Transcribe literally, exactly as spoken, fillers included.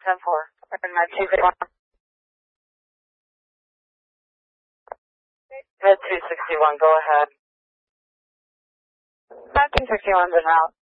ten four. Med two sixty-one. Med two sixty-one, go ahead. Med two sixty-one's in out.